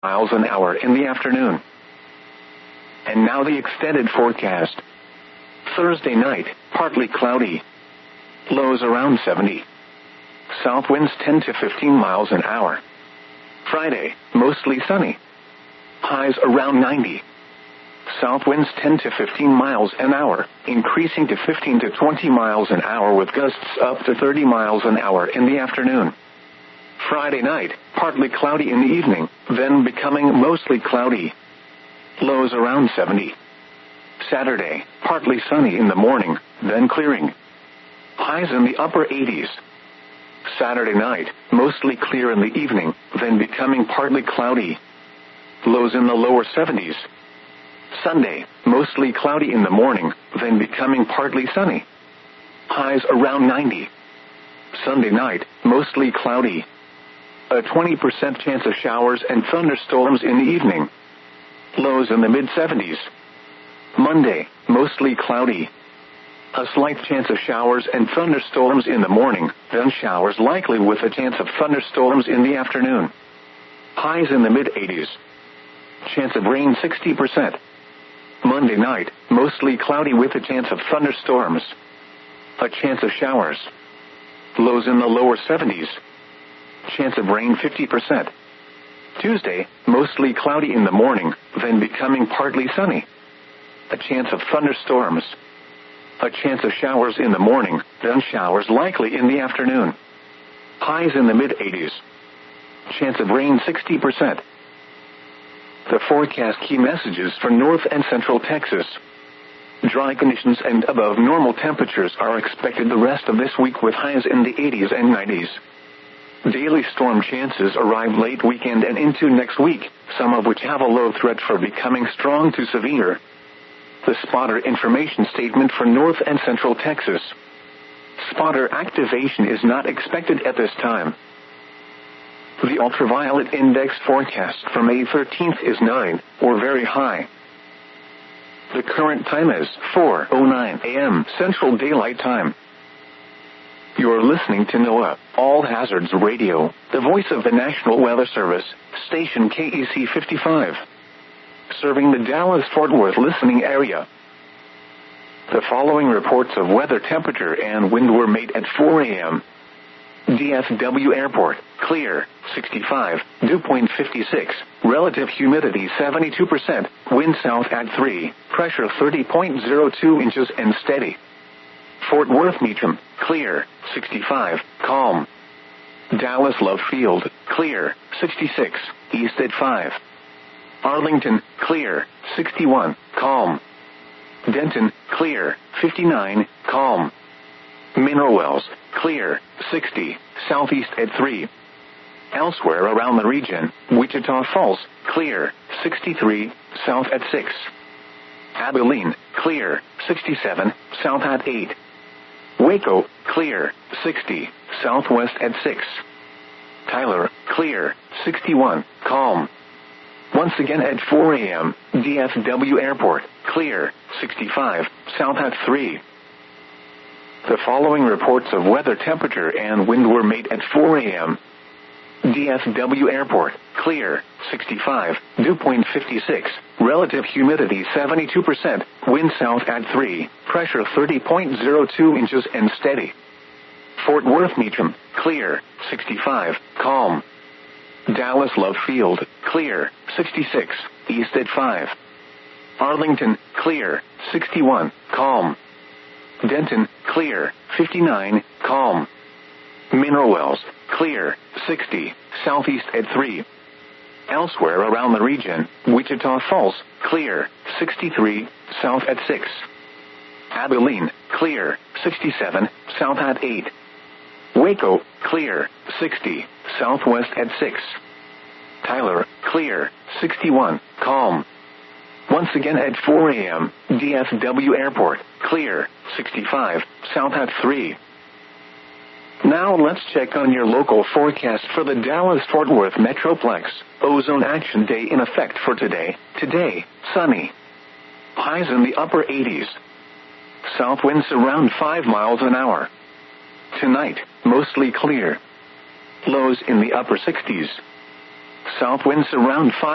miles an hour in the afternoon. And now the extended forecast. Thursday night, partly cloudy. Lows around 70. South winds 10 to 15 miles an hour. Friday, mostly sunny. Highs around 90. South winds 10 to 15 miles an hour, increasing to 15 to 20 miles an hour with gusts up to 30 miles an hour in the afternoon. Friday night, partly cloudy in the evening, then becoming mostly cloudy. Lows around 70. Saturday, partly sunny in the morning, then clearing. Highs in the upper 80s. Saturday night, mostly clear in the evening, then becoming partly cloudy. Lows in the lower 70s. Sunday, mostly cloudy in the morning, then becoming partly sunny. Highs around 90. Sunday night, mostly cloudy. A 20% chance of showers and thunderstorms in the evening. Lows in the mid-70s. Monday, mostly cloudy. A slight chance of showers and thunderstorms in the morning, then showers likely with a chance of thunderstorms in the afternoon. Highs in the mid-80s. Chance of rain 60%. Monday night, mostly cloudy with a chance of thunderstorms. A chance of showers. Lows in the lower 70s. Chance of rain 50%. Tuesday, mostly cloudy in the morning, then becoming partly sunny. A chance of thunderstorms. A chance of showers in the morning, then showers likely in the afternoon. Highs in the mid-80s. Chance of rain 60%. The forecast key messages for north and central Texas. Dry conditions and above normal temperatures are expected the rest of this week with highs in the 80s and 90s. Daily storm chances arrive late weekend and into next week, some of which have a low threat for becoming strong to severe. The spotter information statement for north and central Texas. Spotter activation is not expected at this time. The ultraviolet index forecast for May 13th is 9, or very high. The current time is 4:09 a.m. Central Daylight Time. You're listening to NOAA, All Hazards Radio, the voice of the National Weather Service, station KEC 55. Serving the Dallas-Fort Worth listening area. The following reports of weather temperature and wind were made at 4 a.m. DFW Airport, clear, 65, dew point 56, relative humidity 72%, wind south at 3, pressure 30.02 inches and steady. Fort Worth Meacham, clear, 65, calm. Dallas Love Field, clear, 66, east at 5. Arlington, clear, 61, calm. Denton, clear, 59, calm. Mineral Wells, clear, 60, southeast at 3. Elsewhere around the region, Wichita Falls, clear, 63, south at 6. Abilene, clear, 67, south at 8. Waco, clear, 60, southwest at 6. Tyler, clear, 61, calm. Once again at 4 a.m., DFW Airport, clear, 65, south at 3. The following reports of weather temperature and wind were made at 4 a.m. DFW Airport, clear, 65, dew point 56, relative humidity 72%, wind south at 3, pressure 30.02 inches and steady. Fort Worth Meacham, clear, 65, calm. Dallas Love Field, clear, 66, east at 5. Arlington, clear, 61, calm. Denton, clear, 59, calm. Mineral Wells, clear, 60, southeast at 3. Elsewhere around the region, Wichita Falls, clear, 63, south at 6. Abilene, clear, 67, south at 8. Waco, clear, 60, southwest at 6. Tyler, clear, 61, calm. Once again at 4 a.m., DFW Airport, clear, 65, south at 3. Now let's check on your local forecast for the Dallas-Fort Worth Metroplex. Ozone Action Day in effect for today. Today, sunny. Highs in the upper 80s. South winds around 5 miles an hour. Tonight, mostly clear. Lows in the upper 60s. South winds around 5